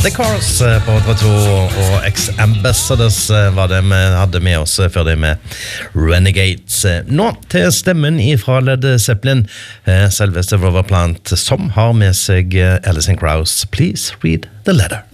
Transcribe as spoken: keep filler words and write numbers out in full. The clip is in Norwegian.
The Cars på åttiotvå og X-Ambassadors var det vi hadde med oss før det med Renegades. Nå til stemmen ifra Led Zeppelin, selveste Robert Plant, som har med seg Alison Krauss. Please read the letter.